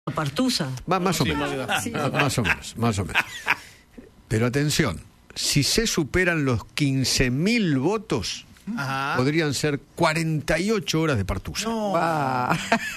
Partusa. Más o menos. Sí. Más o menos. Pero atención, si se superan los 15.000 votos, podrían ser 48 horas de Partusa. No. Va.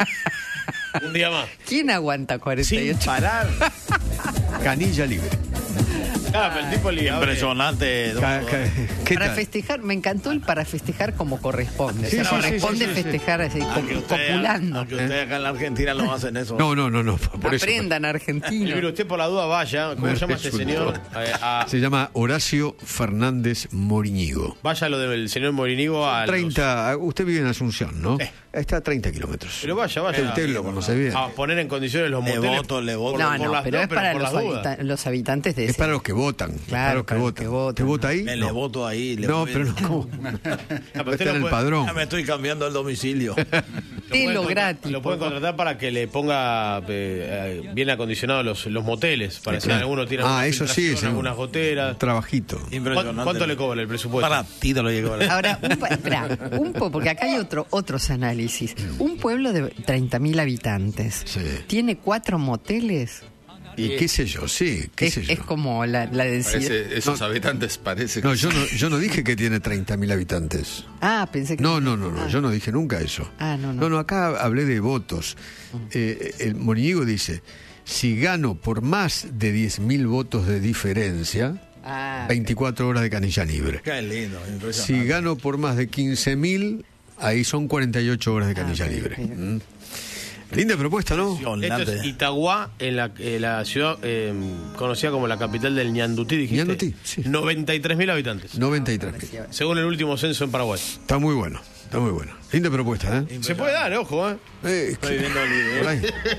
Un día más. ¿Quién aguanta 48? Sin parar. Canilla libre. Claro, pero el tipo libre. Impresionante. ¿Qué Para tal? festejar, me encantó el para festejar como corresponde. Sí, o sea, sí, corresponde sí, sí, sí. festejar así, copulando. Aunque ustedes acá en la Argentina no hacen eso. No, por eso. Aprendan Mire, argentino. usted por la duda vaya. ¿Cómo se llama este señor? Se llama Horacio Fernández Moriñigo. Vaya lo del señor Morinigo a 30, usted vive en Asunción, ¿no? Está a 30 kilómetros. Pero vaya. Usted lo conoce bien. A poner en condiciones los Le moteles. voto, le voto. No, pero es para por las dudas. los habitantes de Es ese. para los que votan. Claro, para los que votan. ¿Te vota ahí? Me le voto ahí. No, pero no. ¿Cómo? Está en el padrón. Ya me estoy cambiando el domicilio. Telo gratis. Lo pueden contratar para que le ponga bien acondicionados los moteles. Para si alguno tiene alguna Eso sí, filtración, es algunas goteras. Trabajito. Impresionante. ¿Cuánto le cobra el presupuesto? Para ti te lo llevo. Ahora, porque acá hay otros análisis. Un pueblo de 30.000 habitantes Sí. tiene 4 moteles. Y qué sé yo, sí, qué sé yo. Es como la densidad. Esos habitantes parece que... No, yo no dije que tiene 30.000 habitantes. Ah, pensé que... No, yo no dije nunca eso. No, acá hablé de votos. El Moriñigo dice, si gano por más de 10.000 votos de diferencia, 24 horas de canilla libre. Qué lindo, impresionante. Si gano por más de 15.000, ahí son 48 horas de canilla libre. Linda propuesta, ¿no? Esto es Itaguá, en la ciudad conocida como la capital del Ñandutí, dijiste. Ñandutí, sí. 93.000 habitantes. 93.000. Según el último censo en Paraguay. Está muy bueno. Linda propuesta, ¿eh? Se puede dar, ojo, Estoy viendo el video. Por ahí.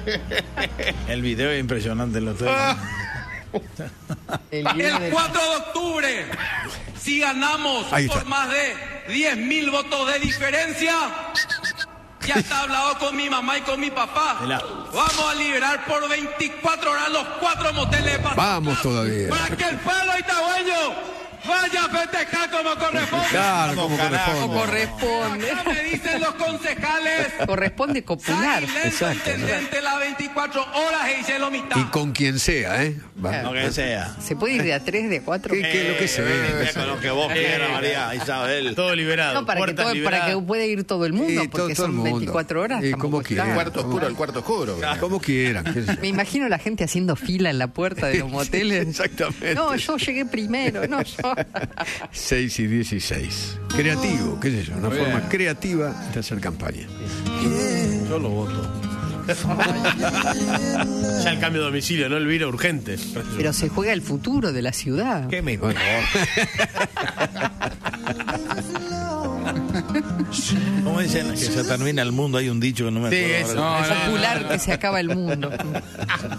El video es impresionante. Lo estoy El El 4 de octubre, si ganamos Ahí está. por más de 10.000 votos de diferencia, ya está hablado con mi mamá y con mi papá. Vamos a liberar por 24 horas los 4 moteles de Partusa. Vamos todavía. Para que el pueblo itagüeño vaya a festejar como corresponde. Claro, como corresponde. corresponde. Acá me dicen los concejales. Corresponde copular. Exacto, Intendente las 24 horas e hice lo mitad. Y con quien sea, ¿eh? Lo que sea. ¿Se puede ir de a 3, de a 4? ¿Qué es lo que sea? Con lo que vos quieras, María Isabel. Todo liberado. No, para que pueda ir todo el mundo, Sí, porque todo el son mundo. 24 horas. Y tampoco como está. quiera. El cuarto oscuro. Como quieran. qué sé yo. Me imagino la gente haciendo fila en la puerta de los moteles. Exactamente. No, yo llegué primero, no yo. 6 y 16. Creativo, qué sé yo, una forma creativa de hacer campaña. Yo lo voto. Ya el cambio de domicilio, no Elvira, urgente. Pero se juega el futuro de la ciudad. ¿Qué me importa? ¿Cómo dicen que se termina el mundo? Hay un dicho que no me acuerdo. Popular que se acaba el mundo.